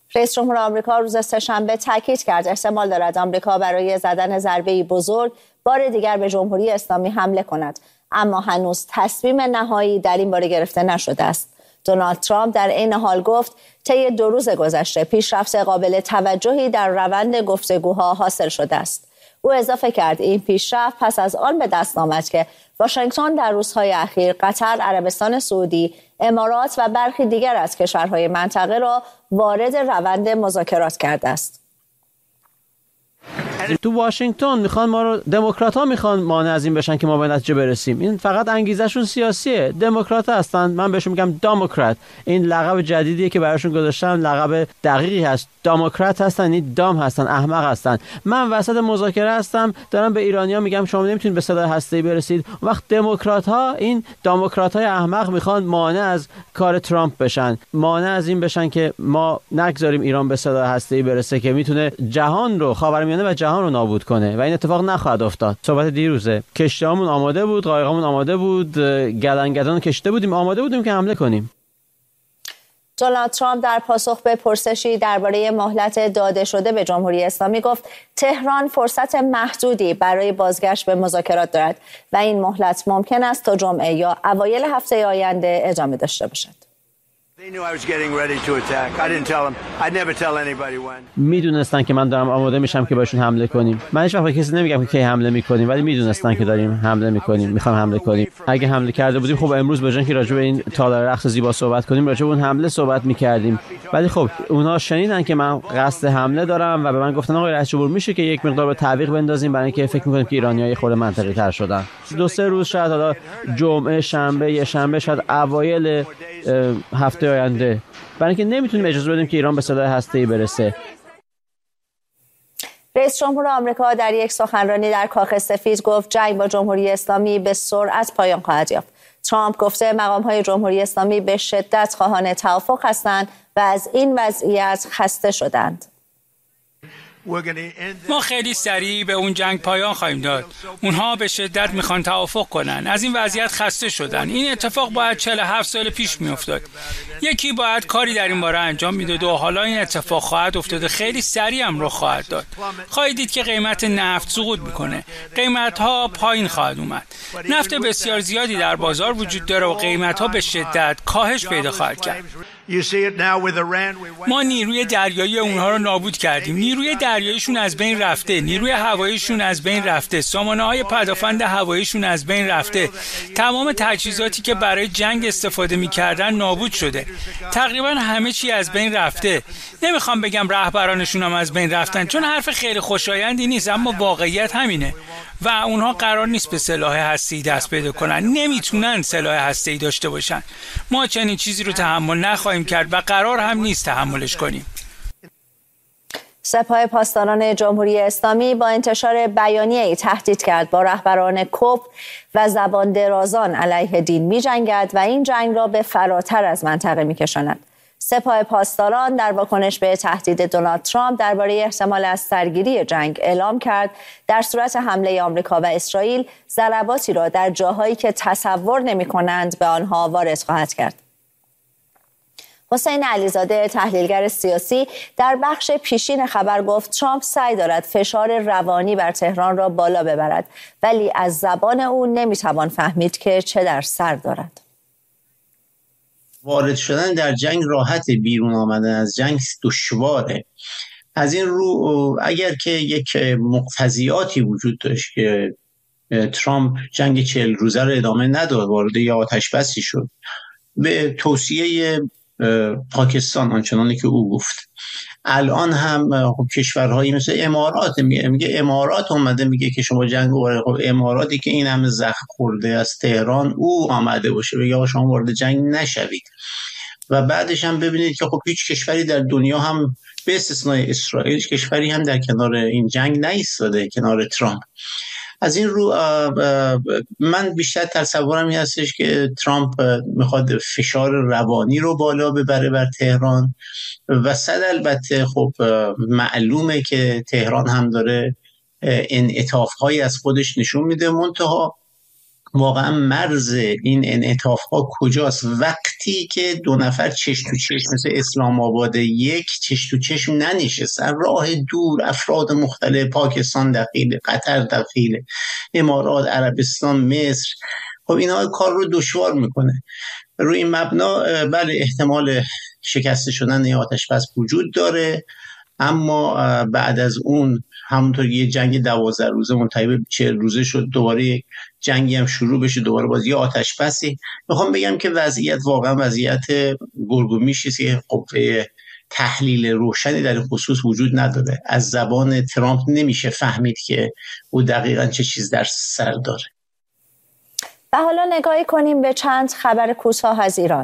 رئیس جمهور آمریکا روز سه‌شنبه تاکید کرد احتمال دارد آمریکا برای زدن ضربه‌ای بزرگ بار دیگر به جمهوری اسلامی حمله کند، اما هنوز تصمیم نهایی در این باره گرفته نشده است. دونالد ترامپ در این حال گفت طی 2 روز گذشته پیشرفت قابل توجهی در روند گفتگوها حاصل شده است. او اضافه کرد این پیشرفت پس از آن به دست آمد که واشنگتن در روزهای اخیر قطر، عربستان سعودی، امارات و برخی دیگر از کشورهای منطقه را وارد روند مذاکرات کرده است. تو واشنگتن میخوان ما رو، دموکرات‌ها میخوان مانع از این بشن که ما به نتیجه برسیم. این فقط انگیزشون سیاسیه. دموکرات هستن، من بهشون میگم دموکرات. این لقب جدیدیه که براشون گذاشتم، لقب دقیقی هست. دموکرات هستن، این دام هستن، احمق هستن. من وسط مذاکره هستم، دارم به ایرانی‌ها میگم شما نمیتونید به سلاح هسته‌ای برسید. وقت دموکرات‌ها، این دموکرات‌های احمق میخوان مانع از کار ترامپ بشن، مانع از این بشن که ما نگذاریم ایران به سلاح هسته‌ای برسه که میتونه جهان رو، خاورمیانه و جهان رو نابود کنه و این اتفاق نخواهد افتاد. صحبت دیروزه، کشتیامون آماده بود، قایقامون آماده بود، گلنگدان کشته بودیم، آماده بودیم که حمله کنیم. دونالد ترامپ در پاسخ به پرسشی درباره مهلت داده شده به جمهوری اسلامی گفت تهران فرصت محدودی برای بازگشت به مذاکرات دارد و این مهلت ممکن است تا جمعه یا اوایل هفته آینده ادامه داشته باشد. میدونستن که من دارم آماده میشم که باشون حمله کنیم. من هیچ وقت به کسی نمیگم که کی حمله میکنیم، ولی میدونستن که داریم حمله میکنیم، میخوام حمله کنیم. اگه حمله کرده بودیم خب امروز به جای اینکه راجع به این تالار رقص زیبا صحبت کنیم، راجع به اون حمله صحبت میکردیم. ولی خب اونها شنیدن که من قصد حمله دارم و به من گفتن آقای رئیس جمهور میشه که یک مقدار به تعویق بندازیم برای اینکه فکر میکنیم که ایرانی‌ها خود منطقی تر شدن. 2-3 روز شاید حالا جمعه، شنبه، یه شنبه، شاید اوایل هفته آینده، برای اینکه نمیتونیم اجازه بدیم که ایران به سلاح هسته‌ای برسه. رئیس جمهور آمریکا در یک سخنرانی در کاخ سفید گفت جنگ با جمهوری اسلامی به سرعت پایان خواهد یافت. ترامپ گفته مقام‌های جمهوری اسلامی به شدت خواهان توافق هستند و از این وضعیت خسته شدند. ما خیلی سریع به اون جنگ پایان خواهیم داد. اونها به شدت میخوان توافق کنن. از این وضعیت خسته شدن. این اتفاق باید 47 سال پیش میافتاد. یکی باید کاری در این باره انجام میداد و حالا این اتفاق خواهد افتاد. خیلی سریع هم رخ خواهد داد. خواهید دید که قیمت نفت سقوط میکنه. قیمت ها پایین خواهد اومد. نفت بسیار زیادی در بازار وجود داره و قیمت ها به شدت کاهش پیدا خواهد کرد. ما نیروی دریایی اونها رو نابود کردیم. نیروی دریاییشون از بین رفته، نیروی هواییشون از بین رفته، سامانه‌های پدافند هواییشون از بین رفته. تمام تجهیزاتی که برای جنگ استفاده می‌کردن نابود شده. تقریبا همه چی از بین رفته. نمیخوام بگم رهبرانشون هم از بین رفتن، چون حرف خیلی خوشایندی نیست، اما واقعیت همینه. و اونها قرار نیست به سلاح هسته‌ای دست پیدا کنن. نمیتونن سلاح هسته‌ای داشته باشن. ما چنین چیزی رو تحمل نخواهیم کرد و قرار هم نیست تحملش کنیم. سپاه پاسداران جمهوری اسلامی با انتشار بیانیه‌ای تهدید کرد با رهبران کفر و زبان درازان علیه دین می‌جنگد و این جنگ را به فراتر از منطقه می‌کشاند. سپاه پاسداران در واکنش به تهدید دونالد ترامپ درباره احتمال از سرگیری جنگ اعلام کرد در صورت حمله آمریکا و اسرائیل ضرباتی را در جاهایی که تصور نمی‌کنند به آنها وارد خواهد کرد. حسین علیزاده تحلیلگر سیاسی در بخش پیشین خبر گفت ترامپ سعی دارد فشار روانی بر تهران را بالا ببرد، ولی از زبان او نمیتوان فهمید که چه در سر دارد. وارد شدن در جنگ راحت، بیرون آمدن از جنگ دشواره. از این رو اگر که یک مقتضیاتی وجود داشت که ترامپ جنگ 40 روزه رو ادامه نداد، وارد یه آتش بسی شد به توصیه پاکستان آنچنانی که او گفت. الان هم کشورهایی مثل امارات میگه امارات اومده میگه که شما جنگ وارد، اماراتی که این همه زخم خورده از تهران او آمده باشه بگه شما وارد جنگ نشوید. و بعدش هم ببینید که خب هیچ کشوری در دنیا هم به استثنای اسرائیل هیچ کشوری هم در کنار این جنگ نایستاده، کنار ترامپ. از این رو من بیشتر تصورم این هستش که ترامپ میخواد فشار روانی رو بالا ببره بر تهران و صد البته خب معلومه که تهران هم داره انعطاف‌هایی از خودش نشون میده، منتها واقعا مرز این انعطاف ها کجاست وقتی که دو نفر چش تو چشم مثل اسلام آباد یک چش تو چشم ننشستن، راه دور، افراد مختلف، پاکستان دخیل، قطر دخیل، امارات، عربستان، مصر، خب اینا کار رو دشوار میکنه. روی این مبنا بله احتمال شکسته شدن این آتش بس وجود داره، اما بعد از اون همونطور یه جنگ 12 روزه منتهی به 40 روزه شد، دوباره جنگی هم شروع بشه، دوباره باز یه آتش بسی. میخوام بگم که وضعیت واقعا وضعیت گرگومیشی است که قوه تحلیل روشنی در این خصوص وجود نداره. از زبان ترامپ نمیشه فهمید که او دقیقاً چه چیز در سر داره. و حالا نگاهی کنیم به چند خبر کوتاه از ایران.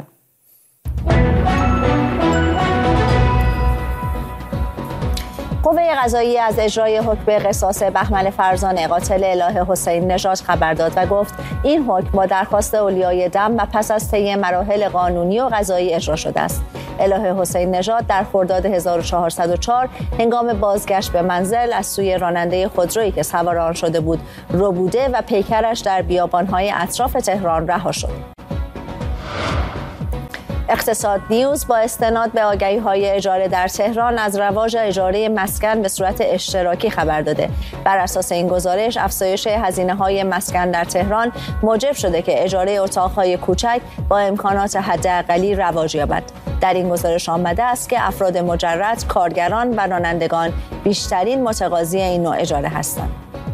قوه قضاییه از اجرای حکم قصاص بهمن فرزانه قاتل الهه حسین نژاد خبر داد و گفت این حکم با درخواست اولیای دم و پس از طی مراحل قانونی و قضایی اجرا شده است. الهه حسین نژاد در خرداد 1404 هنگام بازگشت به منزل از سوی راننده خودرویی که سوار آن شده بود ربوده و پیکرش در بیابان‌های اطراف تهران رها شد. اقتصاد نیوز با استناد به آگهی‌های اجاره در تهران از رواج اجاره مسکن به صورت اشتراکی خبر داده. بر اساس این گزارش افزایش هزینه‌های مسکن در تهران موجب شده که اجاره اتاق‌های کوچک با امکانات حداقلی رواج یابد. در این گزارش آمده است که افراد مجرد، کارگران و رانندگان بیشترین متقاضی این نوع اجاره هستند.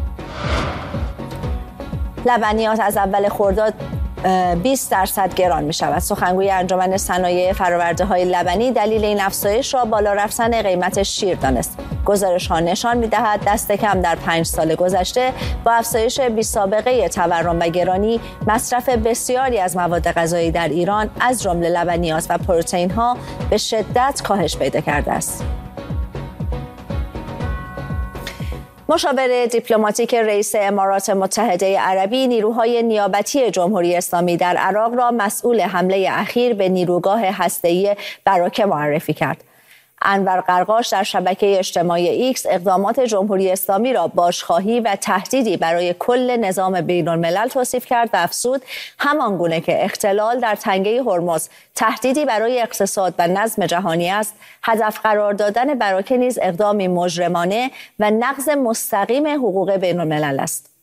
لبنیات از اول خرداد 20% گران می شود. سخنگوی انجمن صنایع فرآورده‌های لبنی دلیل این افزایش را بالا رفتن قیمت شیر دانست. گزارش ها نشان می دهد دست کم در 5 سال گذشته با افزایش بی‌سابقه تورم و گرانی مصرف بسیاری از مواد غذایی در ایران از جمله لبنیات و پروتئین ها به شدت کاهش پیدا کرده است. مشاور دیپلماتیک رئیس امارات متحده عربی نیروهای نیابتی جمهوری اسلامی در عراق را مسئول حمله اخیر به نیروگاه هسته‌ای براکه معرفی کرد. انور قرقاش در شبکه اجتماعی ایکس اقدامات جمهوری اسلامی را بازخواهی و تهدیدی برای کل نظام بین‌الملل توصیف کرد و افزود همان گونه که اختلال در تنگه هرمز تهدیدی برای اقتصاد و نظم جهانی است، هدف قرار دادن براکه نیز اقدامی مجرمانه و نقض مستقیم حقوق بین‌الملل است.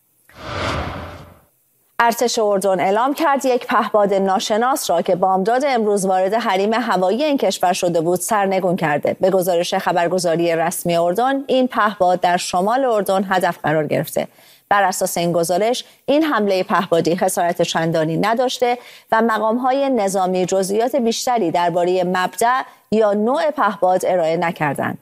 ارتش اردن اعلام کرد یک پهپاد ناشناس را که بامداد امروز وارد حریم هوایی این کشور شده بود سرنگون کرده. به گزارش خبرگزاری رسمی اردن این پهپاد در شمال اردن هدف قرار گرفته. بر اساس این گزارش این حمله پهپادی خسارت چندانی نداشته و مقام‌های نظامی جزئیات بیشتری درباره مبدأ یا نوع پهپاد ارائه نکردند.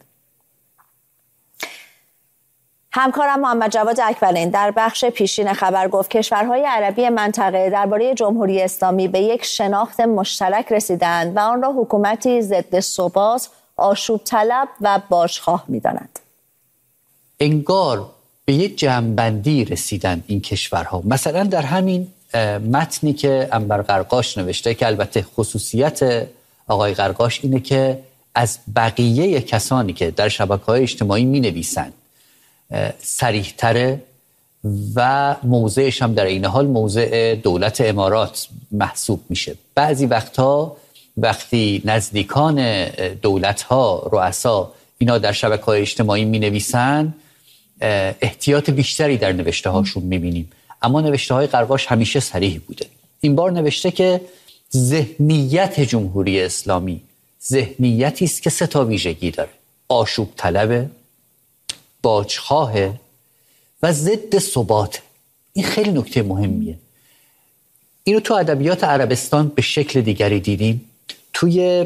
همکارم محمد جواد اکبرین در بخش پیشین خبر گفت کشورهای عربی منطقه درباره جمهوری اسلامی به یک شناخت مشترک رسیدند و آن را حکومتی ضد ثبات، آشوب طلب و بازخواه می‌دانند. انگار به یک جمع‌بندی رسیدن این کشورها. مثلا در همین متنی که انور قرقاش نوشته که البته خصوصیت آقای قرقاش اینه که از بقیه کسانی که در شبکه‌های اجتماعی می‌نویسند صریح‌تره و موضعش هم در این حال موضع دولت امارات محسوب میشه. بعضی وقتها وقتی نزدیکان دولت‌ها، رؤسا اینا در شبکه‌های اجتماعی می‌نویسن احتیاط بیشتری در نوشته‌هاشون می‌بینیم، اما نوشته‌های قرقاش همیشه صریح بوده. این بار نوشته که ذهنیت جمهوری اسلامی ذهنیتی است که 3 ویژگی داره: آشوب طلبه، باجخواه و ضد ثبات. این خیلی نکته مهمیه. اینو تو ادبیات عربستان به شکل دیگری دیدیم، توی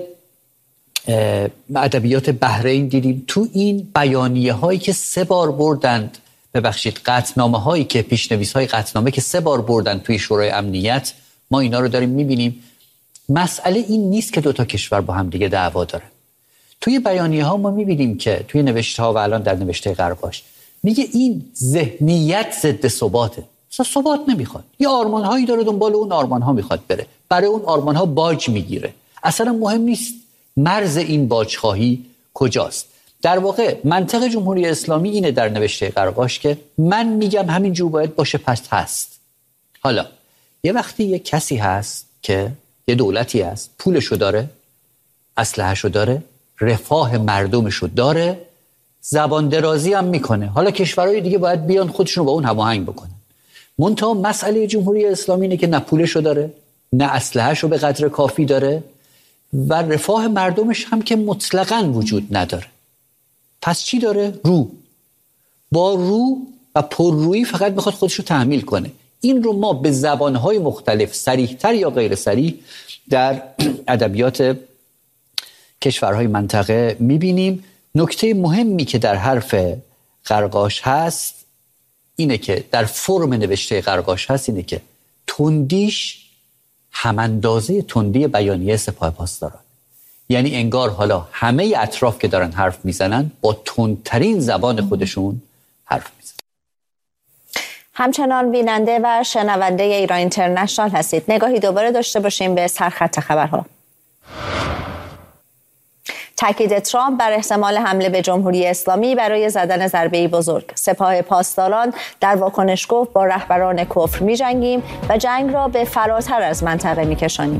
ادبیات بحرین دیدیم، تو این بیانیه هایی که 3 بار بردند، ببخشید قطعنامه هایی که پیشنویس های قطعنامه که 3 بار بردند توی شورای امنیت، ما اینا رو داریم میبینیم. مسئله این نیست که 2 کشور با هم دیگه دعوا دارن. توی بیانیه ها ما میبینیم که توی نوشته ها و الان در نوشته قرقاش میگه این ذهنیت ضد ثباته. اصلا ثبات نمیخواد، یه آرمان هایی داره، دنبال اون آرمان ها میخواد بره، برای اون آرمان ها باج میگیره. اصلا مهم نیست مرز این باجخواهی کجاست. در واقع منطق جمهوری اسلامی اینه در نوشته قرقاش که من میگم همین جور باید باشه، پس هست. حالا یه وقتی یه کسی هست که یه دولتی هست، پولشو داره، اسلحه‌شو داره، رفاه مردمشو داره، زبان درازی هم میکنه. حالا کشورهای دیگه باید بیان خودشون رو با اون هماهنگ بکنن. منتها مسئله جمهوری اسلامی اینه که نه پولشو داره، نه اسلحه‌شو به قدر کافی داره و رفاه مردمش هم که مطلقاً وجود نداره. پس چی داره؟ رو. با رو و پررویی فقط میخواد خودشو تحمیل کنه. این رو ما به زبانهای مختلف صریح‌تر یا غیر صریح در ادبیات کشورهای منطقه میبینیم. نکته مهمی که در حرف قرقاش هست اینه که در فرم نوشته قرقاش هست اینه که تندیش هماندازه تندی بیانیه سپاه پاسداران. یعنی انگار حالا همه اطراف که دارن حرف میزنن با تندترین زبان خودشون حرف میزنن. همچنان بیننده و شنونده ایران اینترنشنال هستید. نگاهی دوباره داشته باشیم به سرخط خبرها. تاکید ترامپ بر احتمال حمله به جمهوری اسلامی برای زدن ضربه‌ای بزرگ. سپاه پاسداران در واکنش گفت با رهبران کفر می‌جنگیم و جنگ را به فراتر از منطقه می‌کشانیم.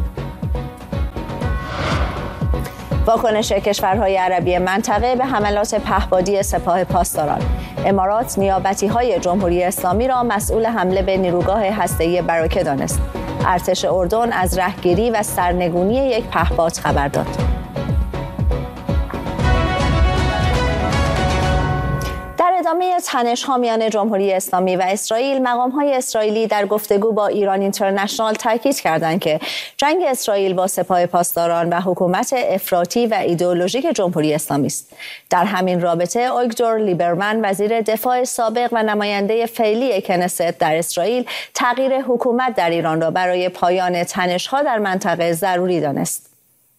واکنش کشورهای عربی منطقه به حملات پهپادی سپاه پاسداران. امارات نیابتی‌های جمهوری اسلامی را مسئول حمله به نیروگاه هسته‌ای براکه دانست. ارتش اردن از رهگیری و سرنگونی یک پهپاد خبر داد. ادامه تنش‌ها میان جمهوری اسلامی و اسرائیل، مقام‌های اسرائیلی در گفتگو با ایران اینترنشنال تاکید کردند که جنگ اسرائیل با سپاه پاسداران و حکومت افراطی و ایدئولوژیک جمهوری اسلامی است. در همین رابطه اویگدور لیبرمن، وزیر دفاع سابق و نماینده فعلی کنست در اسرائیل، تغییر حکومت در ایران را برای پایان تنش‌ها در منطقه ضروری دانست.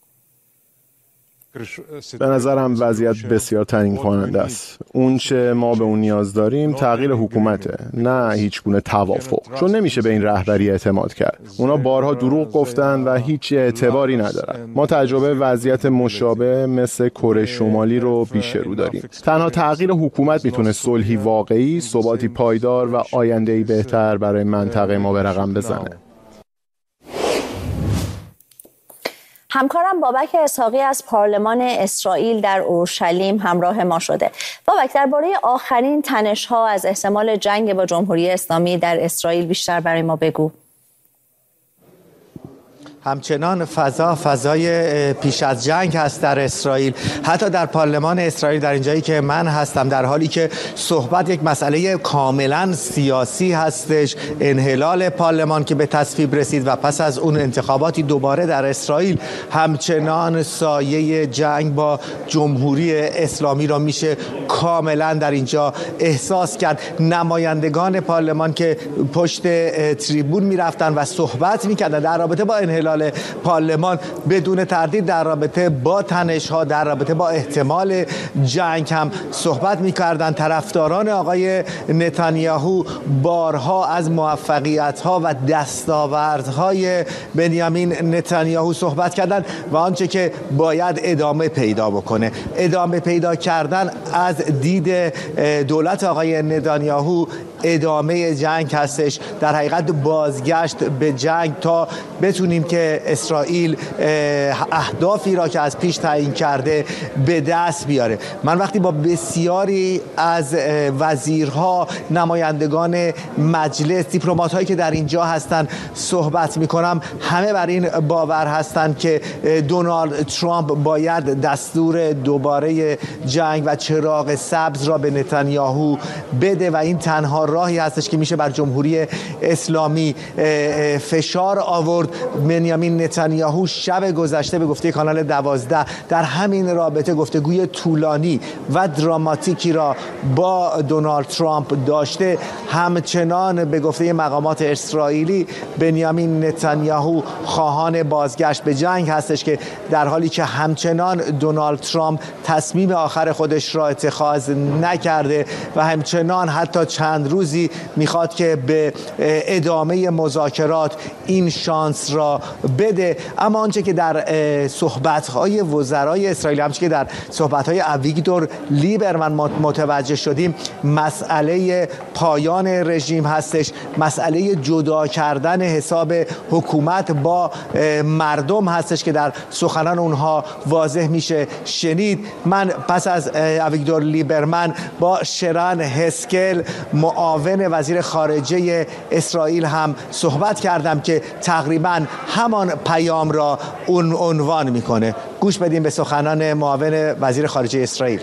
به نظرم وضعیت بسیار تعیین کننده است. اون چه ما به اون نیاز داریم تغییر حکومته، نه هیچ گونه توافق. چون نمیشه به این رهبری اعتماد کرد. اونا بارها دروغ گفتن و هیچ اعتباری ندارن. ما تجربه وضعیت مشابه مثل کره شمالی رو پیش رو داریم. تنها تغییر حکومت میتونه صلحی واقعی، ثباتی پایدار و آینده‌ای بهتر برای منطقه ما به رقم بزنه. همکارم بابک اسحاقی از پارلمان اسرائیل در اورشلیم همراه ما شده. بابک، درباره آخرین تنش‌ها از احتمال جنگ با جمهوری اسلامی در اسرائیل بیشتر برای ما بگو. همچنان فضای پیش از جنگ هست در اسرائیل. حتی در پارلمان اسرائیل، در اینجایی که من هستم، در حالی که صحبت یک مسئله کاملا سیاسی هستش، انحلال پارلمان که به تصویب رسید و پس از اون انتخاباتی دوباره در اسرائیل، همچنان سایه جنگ با جمهوری اسلامی را میشه کاملا در اینجا احساس کرد. نمایندگان پارلمان که پشت تریبون میرفتن و صحبت میکردن در رابطه با انحلال پارلمان، بدون تردید در رابطه با تنش‌ها، در رابطه با احتمال جنگ هم صحبت می‌کردند. طرفداران آقای نتانیاهو بارها از موفقیت‌ها و دستاوردهای بنیامین نتانیاهو صحبت کردند و آنچه که باید ادامه پیدا بکنه. ادامه پیدا کردن از دید دولت آقای نتانیاهو ادامه جنگ هستش، در حقیقت بازگشت به جنگ تا بتونیم که اسرائیل اهدافی را که از پیش تعیین کرده به دست بیاره. من وقتی با بسیاری از وزیرها، نمایندگان مجلس، دیپلمات هایی که در اینجا هستن صحبت میکنم، همه بر این باور هستند که دونالد ترامپ باید دستور دوباره جنگ و چراغ سبز را به نتانیاهو بده و این تنها راهی هستش که میشه بر جمهوری اسلامی فشار آورد. بنیامین نتانیاهو شب گذشته به گفته کانال 12 در همین رابطه گفتگوی طولانی و دراماتیکی را با دونالد ترامپ داشته. همچنان به گفته مقامات اسرائیلی بنیامین نتانیاهو خواهان بازگشت به جنگ هستش، که در حالی که همچنان دونالد ترامپ تصمیم آخر خودش را اتخاذ نکرده و همچنان حتی چند روز روزی میخواد که به ادامه مذاکرات این شانس را بده. اما آنچه که در صحبت‌های وزرای اسرائیل، همچنین که در صحبت‌های اویگدور لیبرمن متوجه شدیم، مسئله پایان رژیم هستش، مسئله جدا کردن حساب حکومت با مردم هستش که در سخنان اونها واضح میشه شنید. من پس از اویگدور لیبرمن با شران هسکل معاون وزیر خارجه اسرائیل هم صحبت کردم که تقریبا همان پیام را عنوان میکنه. گوش بدیم به سخنان معاون وزیر خارجه اسرائیل.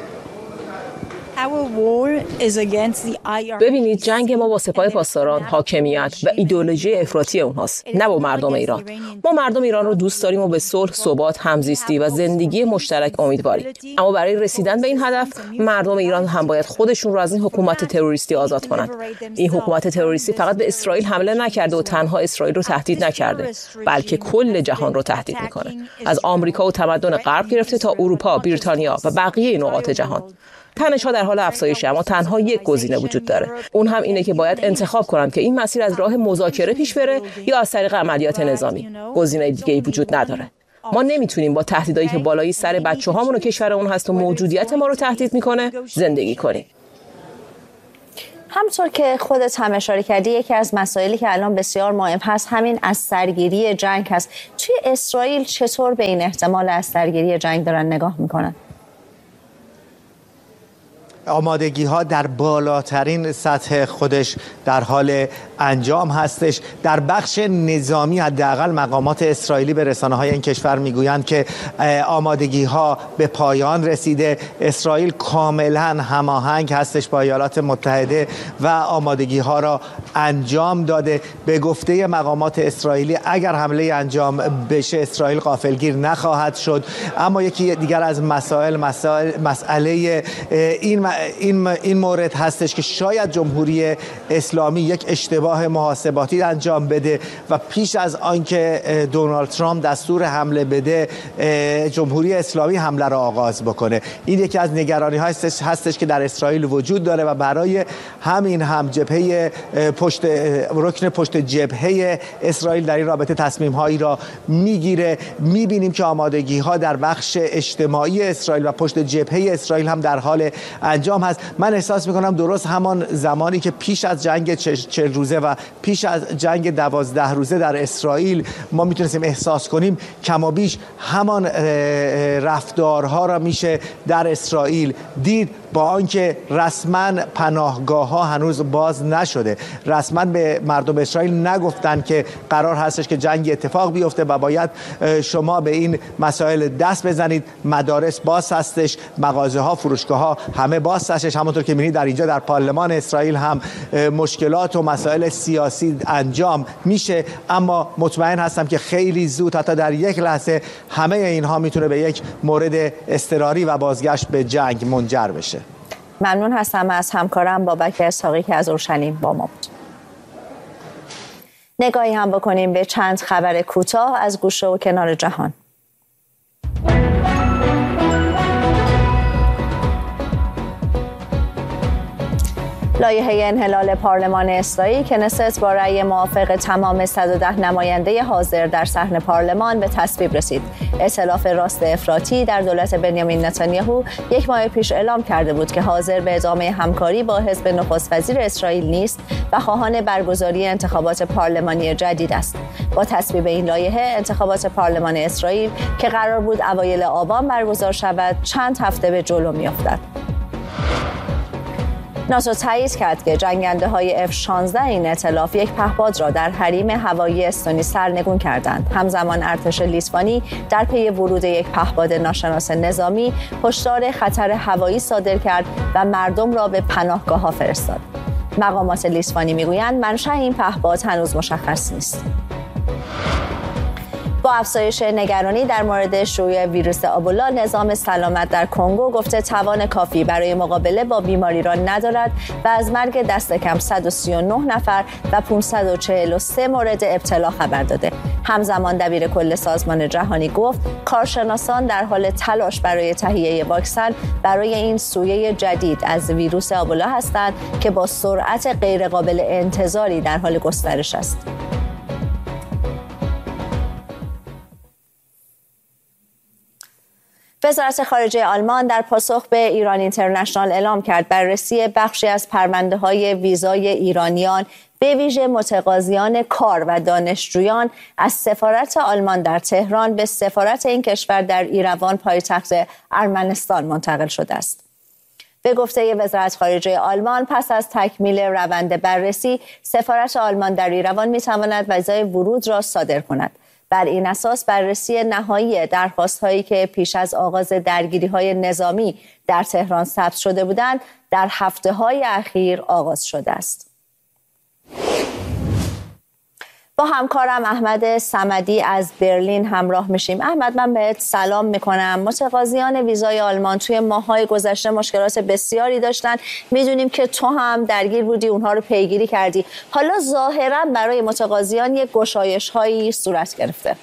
ببینید، جنگ ما با سپاه پاسداران، حاکمیت و ایدئولوژی افراطی اونهاست، نه با مردم ایران. ما مردم ایران رو دوست داریم و به صلح، ثبات، همزیستی و زندگی مشترک امیدواریم. اما برای رسیدن به این هدف، مردم ایران هم باید خودشون رو از این حکومت تروریستی آزاد کنند. این حکومت تروریستی فقط به اسرائیل حمله نکرده و تنها اسرائیل رو تهدید نکرده، بلکه کل جهان رو تهدید میکنه. از آمریکا و تمدن غرب گرفته تا اروپا، بریتانیا و بقیه نقاط جهان. تنش‌ها در حال افزایشه، اما تنها یک گزینه وجود داره. اون هم اینه که باید انتخاب کنن که این مسیر از راه مذاکره پیش بره یا از طریق عملیات نظامی. گزینه دیگه‌ای وجود نداره. ما نمیتونیم با تهدیدایی که بالای سر بچه‌هامون و کشورمون هست و موجودیت ما رو تهدید میکنه زندگی کنیم. همونطور که خودت هم اشاره کردی، یکی از مسائلی که الان بسیار مهم هست همین از سرگیری جنگ هست. توی اسرائیل چطور به این احتمال از سرگیری جنگ دارن نگاه میکنن؟ آمادگی ها در بالاترین سطح خودش در حال انجام هستش. در بخش نظامی حداقل مقامات اسرائیلی به رسانه های این کشور میگویند که آمادگی ها به پایان رسیده. اسرائیل کاملا هماهنگ هستش با ایالات متحده و آمادگی ها را انجام داده. به گفته مقامات اسرائیلی اگر حمله انجام بشه اسرائیل غافلگیر نخواهد شد. اما یکی دیگر از مسئله این مورد هستش که شاید جمهوری اسلامی یک اشتباه محاسباتی انجام بده و پیش از آنکه دونالد ترامپ دستور حمله بده جمهوری اسلامی حمله را آغاز بکنه. این یکی از نگرانی هستش که در اسرائیل وجود داره و برای همین هم جبهه رکن پشت جبهه اسرائیل در این رابطه تصمیم هایی را میگیره. میبینیم که آمادگی ها در بخش اجتماعی اسرائیل و پشت جبهه اسرائیل هم در حال انجام هست. من احساس میکنم درست همان زمانی که پیش از جنگ 40 روزه و پیش از جنگ 12 روزه در اسرائیل ما میتونستیم احساس کنیم، کم و بیش همان رفتارها را میشه در اسرائیل دید، با آنکه رسما پناهگاه ها هنوز باز نشده. رسما به مردم اسرائیل نگفتن که قرار هستش که جنگ اتفاق بیفته و باید شما به این مسائل دست بزنید. مدارس باز هستش، مغازه ها، فروشگاه ها همه باز هستش. همونطور که می‌بینید در اینجا در پارلمان اسرائیل هم مشکلات و مسائل سیاسی انجام میشه، اما مطمئن هستم که خیلی زود، حتی در یک لحظه، همه اینها میتونه به یک مورد اضطراری و بازگشت به جنگ منجر بشه. ممنون هستم از همکارم بابک اسحاقی که از اورشلیم با ما بود. نگاهی هم بکنیم به چند خبر کوتاه از گوشه و کنار جهان. لایحه انحلال پارلمان اسرائیل کنست با رأی موافق تمام 110 نماینده حاضر در صحن پارلمان به تصویب رسید. ائتلاف راست افراطی در دولت بنیامین نتانیاهو یک ماه پیش اعلام کرده بود که حاضر به ادامه همکاری با حزب نخست وزیر اسرائیل نیست و خواهان برگزاری انتخابات پارلمانی جدید است. با تصویب این لایحه انتخابات پارلمان اسرائیل که قرار بود اوایل آبان برگزار شود چند هفته به جلو می‌افتد. ناتو تایید کرد که جنگنده‌های F-16 این ائتلاف یک پهپاد را در حریم هوایی استونی سرنگون کردند. همزمان ارتش لیتوانی در پی ورود یک پهپاد ناشناس نظامی هشدار خطر هوایی صادر کرد و مردم را به پناهگاه‌ها فرستاد. مقامات لیتوانی میگویند منشأ این پهپاد هنوز مشخص نیست. با افزایش نگرانی در مورد شیوع ویروس آبولا، نظام سلامت در کنگو گفته توان کافی برای مقابله با بیماری را ندارد و از مرگ دست کم 139 نفر و 543 مورد ابتلا خبر داده. همزمان دبیر کل سازمان جهانی گفت کارشناسان در حال تلاش برای تهیه واکسن برای این سویه جدید از ویروس آبولا هستند که با سرعت غیرقابل انتظاری در حال گسترش است. وزارت خارجه آلمان در پاسخ به ایران اینترنشنال اعلام کرد بررسی بخشی از پرونده‌های ویزای ایرانیان به ویژه متقاضیان کار و دانشجویان از سفارت آلمان در تهران به سفارت این کشور در ایروان پایتخت ارمنستان منتقل شده است. به گفته وزارت خارجه آلمان پس از تکمیل روند بررسی سفارت آلمان در ایروان می‌تواند ویزای ورود را صادر کند. بر این اساس بررسی نهایی درخواست‌هایی که پیش از آغاز درگیری‌های نظامی در تهران ثبت شده بودند در هفته‌های اخیر آغاز شده است. با همکارم احمد صمدی از برلین همراه میشیم. احمد، من بهت سلام میکنم. متقاضیان ویزای آلمان توی ماه‌های گذشته مشکلات بسیاری داشتن. میدونیم که تو هم درگیر بودی، اونها رو پیگیری کردی. حالا ظاهراً برای متقاضیان یک گشایش‌هایی صورت گرفته.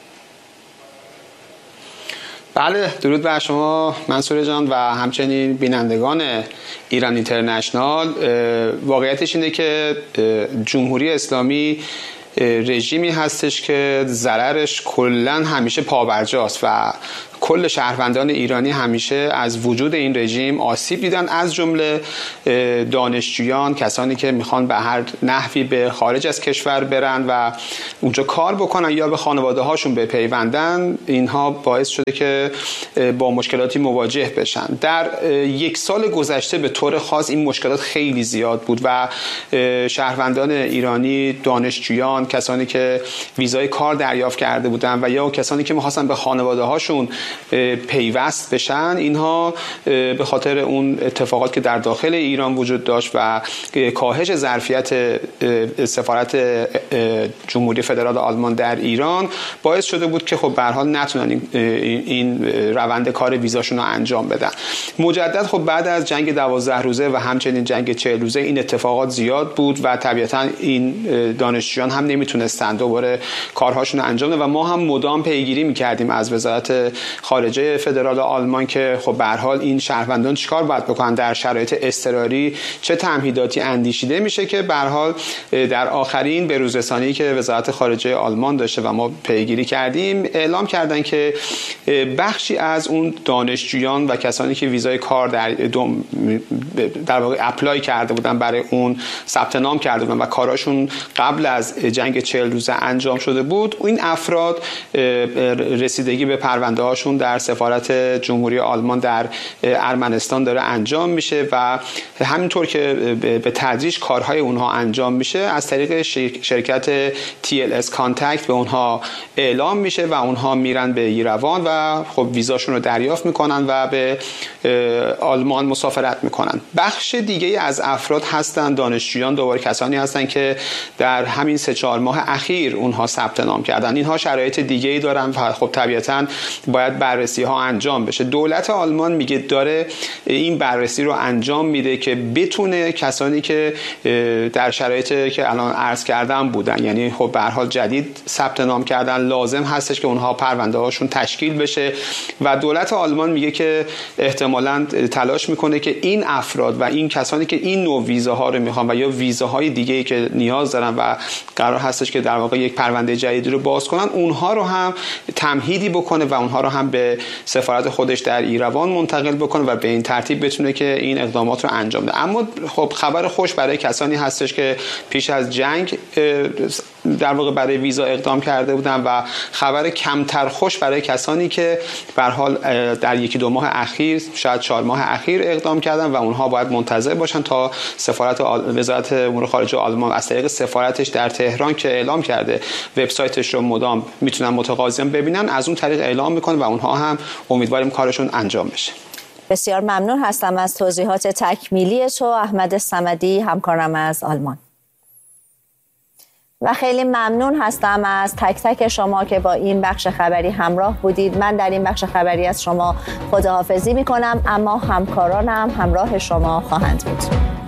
بله، درود بر شما منصور جان و همچنین بینندگان ایران اینترنشنال. واقعیتش اینه که جمهوری اسلامی رژیمی هستش که ضررش کلاً همیشه پابرجاست و کل شهروندان ایرانی همیشه از وجود این رژیم آسیب دیدن، از جمله دانشجویان، کسانی که میخوان به هر نحوی به خارج از کشور برن و اونجا کار بکنن یا به خانواده هاشون بپیوندن. اینها باعث شده که با مشکلاتی مواجه بشن. در یک سال گذشته به طور خاص این مشکلات خیلی زیاد بود و شهروندان ایرانی، دانشجویان، کسانی که ویزای کار دریافت کرده بودن و یا کسانی که میخواستن به خانواده هاشون پیوست بشن، اینها به خاطر اون اتفاقات که در داخل ایران وجود داشت و کاهش ظرفیت سفارت جمهوری فدرال آلمان در ایران باعث شده بود که خب به هر حال نتونن این روند کار ویزاشون رو انجام بدن. مجدد خب بعد از جنگ 12 روزه و همچنین جنگ 40 روزه این اتفاقات زیاد بود و طبیعتا این دانشجویان هم نمیتونستن دوباره کارهاشون رو انجام بدن و ما هم مدام پیگیری میکردیم از وزارت خارجه فدرال آلمان که خب به هر حال این شهروندان چیکار باید بکنن در شرایط اضطراری، چه تمهیداتی اندیشیده میشه که به هر حال در آخرین بروزرسانی که وزارت خارجه آلمان داشته و ما پیگیری کردیم اعلام کردن که بخشی از اون دانشجویان و کسانی که ویزای کار در واقع اپلای کرده بودن برای اون ثبت نام کرده بودن و کاراشون قبل از جنگ 40 روزه انجام شده بود، این افراد رسیدگی به پرونده هاشون در سفارت جمهوری آلمان در ارمنستان داره انجام میشه و همینطور که به تدریج کارهای اونها انجام میشه از طریق شرکت TLS کانتکت به اونها اعلام میشه و اونها میرن به ایروان و خب ویزاشون رو دریافت میکنن و به آلمان مسافرت میکنن. بخش دیگه از افراد هستن دانشجویان، دوباره کسانی هستن که در همین 3-4 ماه اخیر اونها ثبت نام کردن. اینها شرایط دیگه‌ای دارن و خب طبیعتاً باید بررسی ها انجام بشه. دولت آلمان میگه داره این بررسی رو انجام میده که بتونه کسانی که در شرایطی که الان عرض کردم بودن، یعنی خب به هر حال جدید ثبت نام کردن، لازم هستش که اونها پرونده هاشون تشکیل بشه و دولت آلمان میگه که احتمالاً تلاش میکنه که این افراد و این کسانی که این نوع ویزاها رو میخوان و یا ویزاهای دیگه‌ای که نیاز دارن و قرار هستش که در واقع یک پرونده جدیدی رو باز کنن، اونها رو هم تمهیدی بکنه و اونها رو هم به سفارت خودش در ایروان منتقل بکنه و به این ترتیب بتونه که این اقدامات رو انجام بده. اما خب خبر خوش برای کسانی هستش که پیش از جنگ در واقع برای ویزا اقدام کرده بودن و خبر کمتر خوش برای کسانی که به هر حال در 1-2 ماه اخیر، شاید 4 ماه اخیر اقدام کردن و اونها باید منتظر باشن تا سفارت وزارت امور خارجه آلمان از طریق سفارتش در تهران که اعلام کرده وبسایتش رو مدام میتونن متقاضیان ببینن، از اون طریق اعلام میکنه و اونها هم امیدواریم کارشون انجام بشه. بسیار ممنون هستم از توضیحات تکمیلی تو احمد صمدی، همکارم از آلمان. و خیلی ممنون هستم از تک تک شما که با این بخش خبری همراه بودید. من در این بخش خبری از شما خداحافظی میکنم، اما همکارانم همراه شما خواهند بود.